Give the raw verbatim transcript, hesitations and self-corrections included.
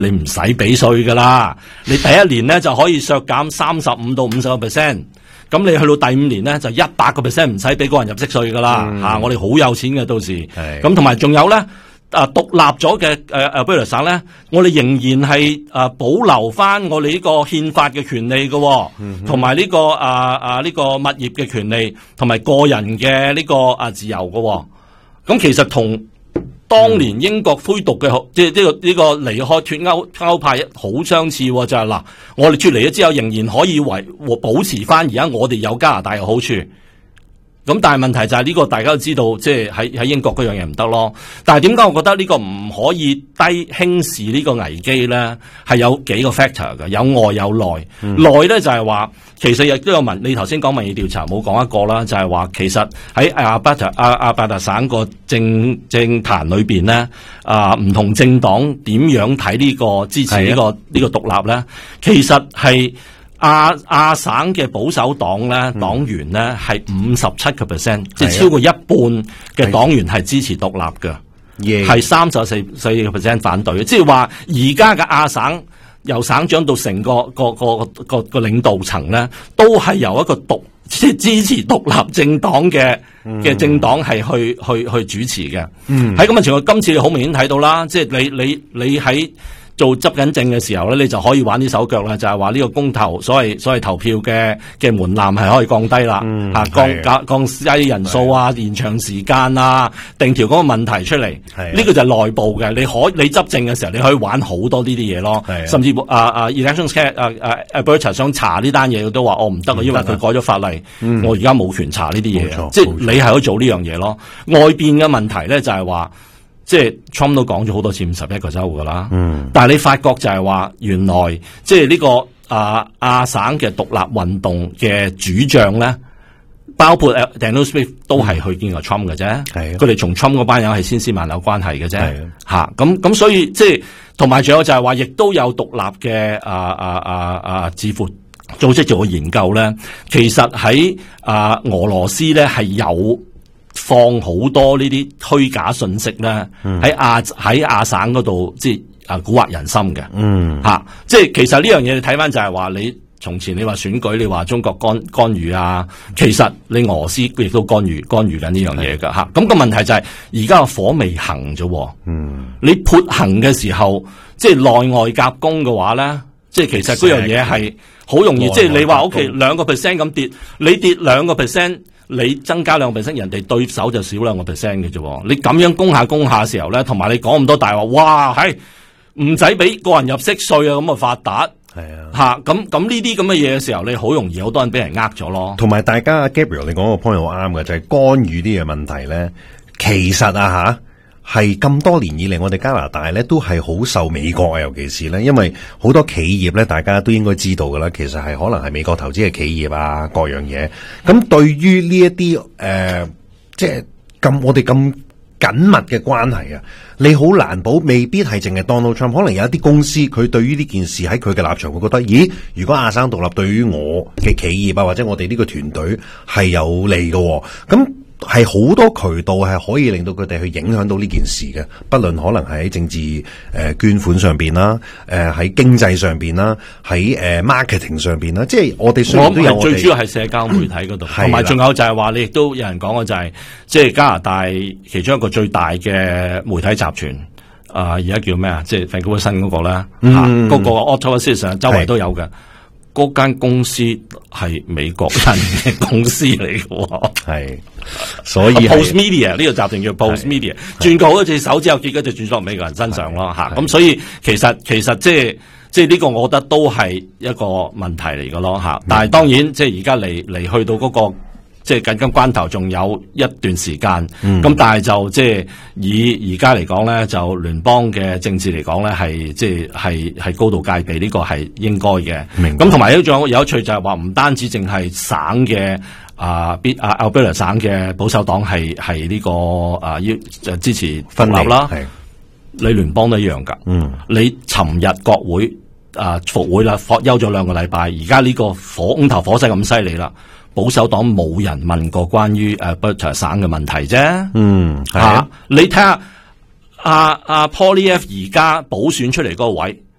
你唔使俾稅噶啦，你第一年咧就可以削減三十五到五十個 percent， 咁你去到第五年咧就一百個 percent 唔使俾個人入息稅噶啦，吓、嗯啊、我哋好有錢嘅到時，咁同埋仲有咧，啊獨立咗嘅誒誒卑詩省咧，我哋仍然係誒保留翻我哋呢個憲法嘅權利嘅，同埋呢個啊啊呢、這個物業嘅權利，同埋個人嘅呢個啊自由嘅，咁其實同當年英國恢獨嘅即係呢個呢、這個離開脫歐歐派好相似，就係、是、嗱，我哋脫離咗之後，仍然可以維保持翻而家我哋有加拿大嘅好處。咁但係問題就係呢個大家都知道，即係喺喺英國嗰樣嘢唔得咯。但係點解我覺得呢個唔可以低輕視呢個危機咧？係有幾個 factor 嘅，有外有內。嗯、內咧就係話，其實亦都有民，你頭先講民意調查冇講一個啦，就係話其實喺阿伯特阿阿伯特省個政政壇裏邊咧，啊唔同政黨點樣睇呢個支持呢、這個呢、這個獨立咧？其實係。亞亞省嘅保守黨咧，黨員咧係五十七個 percent， 即係超過一半嘅黨員係支持獨立嘅，係三十四四個 percent 反對嘅。即係話而家嘅亞省由省長到成個個個個個領導層咧，都係由一個獨即係支持獨立政黨嘅嘅政黨係去去去主持嘅。喺咁嘅情況，今次你好明顯睇到啦，即係你你你喺做執緊政嘅時候咧，你就可以玩啲手腳啦，就係話呢個公投所謂所謂投票嘅嘅門檻係可以降低啦，吓、嗯、降降降低人數啊，延長時間啊，定條嗰個問題出嚟，呢個就係內部嘅。你可你執政嘅時候，你可以玩好多呢啲嘢咯，甚至啊啊 Elections 啊啊 Alberta 想查呢單嘢，都話我唔得啊，因為佢改咗法例，嗯、我而家冇權查呢啲嘢，即係你係可以做呢樣嘢咯。外邊嘅問題咧就係話。即係 Trump 都講咗好多次五十一個州噶啦，嗯，但係你發覺就係話原來即係呢個啊亞省嘅獨立運動嘅主將咧，包括 Daniel Smith 都係去見過 Trump 嘅啫，係佢哋從 Trump 嗰班人係千絲萬縷關係嘅啫，吓咁咁所以即係同埋仲有就係話，亦都有獨立嘅啊啊啊啊智庫組織做個研究咧，其實喺啊俄羅斯咧係有。放好多呢啲虛假信息咧，喺亞喺亞省嗰度，即係啊蠱惑人心嘅，嗯吓，即係其實呢樣嘢你睇翻就係話，你從前你話選舉，你話中國干干預啊，其實你俄羅斯亦都干預干預緊呢樣嘢噶吓。咁個問題就係而家個火未行啫，嗯，你潑行嘅時候，即係內外夾攻嘅話咧，即係其實嗰樣嘢係好容易，即係你話屋企兩個 percent 咁跌，你跌兩個 percent。你增加兩個 percent，人哋對手就少兩個 percent 嘅啫。你咁樣攻下攻下嘅時候咧，同埋你講咁多大話，哇，係唔使俾個人入息稅啊，咁啊發達係啊吓，咁咁呢啲咁嘅嘢嘅時候，你好容易好多人俾人呃咗咯。同埋大家 Gabriel 你講個 point 好啱嘅，就係、是、干預呢個問題咧，其實啊吓。係咁多年以嚟，我哋加拿大咧都係好受美國啊，尤其是咧，因為好多企業咧，大家都應該知道噶啦，其實係可能係美國投資嘅企業啊，各樣嘢。咁對於呢一啲誒，即係咁我哋咁緊密嘅關係啊，你好難保，未必係淨係 Donald Trump， 可能有一啲公司佢對於呢件事喺佢嘅立場會覺得，咦，如果亞省獨立對於我嘅企業啊，或者我哋呢個團隊係有利嘅，咁。係好多渠道係可以令到佢哋去影響到呢件事嘅，不論可能係喺政治誒、呃、捐款上邊啦，誒、呃、喺經濟上邊啦，喺誒、呃、marketing 上邊啦，即係我哋雖然都有我哋最主要係社交媒體嗰度，同埋仲有就係話你亦都有人講嘅就係、是，即係加拿大其中一個最大嘅媒體集團啊，而、呃、家叫咩啊？即係 Vancouver 嗰個啦，吓、嗯，嗰、啊那個 Ottawa Citizen 周圍都有嘅。嗰間公司係美國人嘅公司嚟嘅，係，所以 Post Media 呢個集團叫 Post Media， 轉過好多隻手之後，結果就轉咗美國人身上咯，吓，咁所以其實其實即係即係呢個，我覺得都係一個問題嚟嘅咯，吓。但係當然即係而家嚟嚟去到嗰、那個。即係緊急關頭仲有一段時間，咁、嗯、但係就即係以而家嚟講咧，就聯邦嘅政治嚟講咧，係即係係係高度戒備，呢、這個係應該嘅。咁同埋一種有趣就係話，唔單止淨係省嘅啊，必啊 Alberta 省嘅保守黨係係呢個啊要支持分立啦，你聯邦都一樣噶。嗯，你尋日國會啊復會啦，休咗兩個禮拜，而家呢個火風頭火勢咁犀利啦。保守黨冇人問過關於誒 Alberta 省嘅問題啫，嗯，吓、啊、你睇下阿阿 Poilievre 而家補選出嚟嗰個位，